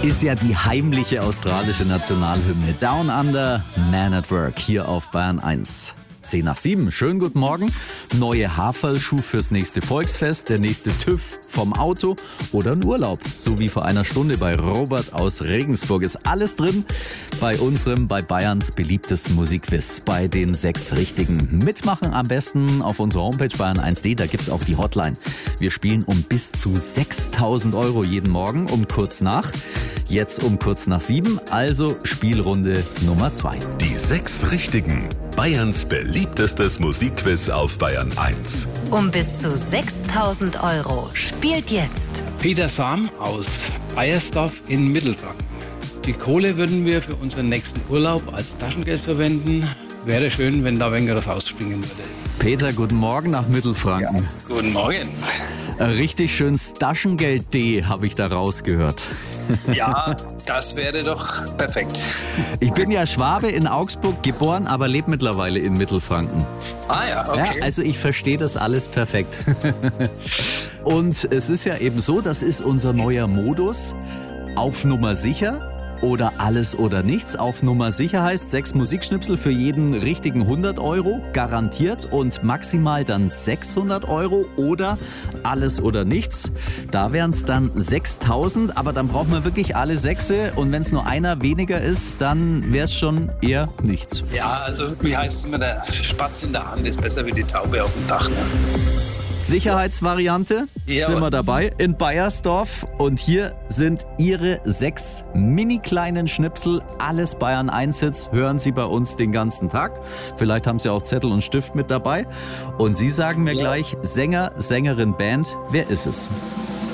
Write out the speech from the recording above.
ist ja die heimliche australische Nationalhymne. Down Under, Man at Work, hier auf Bayern 1. 10 nach 7. Schönen guten Morgen. Neue Haferlschuh fürs nächste Volksfest, der nächste TÜV vom Auto oder ein Urlaub. So wie vor einer Stunde bei Robert aus Regensburg. Ist alles drin bei Bayerns beliebtesten Musikquiz. Bei den 6 Richtigen. Mitmachen am besten auf unserer Homepage bayern1.de. Da gibt's auch die Hotline. Wir spielen um bis zu 6.000 € jeden Morgen um kurz nach. Jetzt um kurz nach 7. Also Spielrunde Nummer 2. Die 6 Richtigen. Bayerns beliebtestes Musikquiz auf Bayern 1. Um bis zu 6.000 € spielt jetzt Peter Sam aus Beiersdorf in Mittelfranken. Die Kohle würden wir für unseren nächsten Urlaub als Taschengeld verwenden. Wäre schön, wenn da weniger rausspringen würde. Peter, guten Morgen nach Mittelfranken. Ja, guten Morgen. Richtig schönes Taschengeld-D habe ich da rausgehört. Ja, das wäre doch perfekt. Ich bin ja Schwabe in Augsburg geboren, aber lebe mittlerweile in Mittelfranken. Ah ja, okay. Ja, also ich verstehe das alles perfekt. Und es ist ja eben so, das ist unser neuer Modus. Auf Nummer sicher. Oder alles oder nichts. Auf Nummer sicher heißt 6 Musikschnipsel für jeden richtigen 100 € garantiert und maximal dann 600 € oder alles oder nichts. Da wären es dann 6.000, aber dann braucht man wirklich alle 6 und wenn es nur einer weniger ist, dann wäre es schon eher nichts. Ja, also wie heißt es immer, der Spatz in der Hand ist besser wie die Taube auf dem Dach. Ne? Sicherheitsvariante, ja, sind wir dabei, in Beiersdorf. Und hier sind Ihre 6 mini kleinen Schnipsel. Alles Bayern 1 Hits hören Sie bei uns den ganzen Tag. Vielleicht haben Sie auch Zettel und Stift mit dabei. Und Sie sagen mir gleich, Sänger, Sängerin, Band, wer ist es?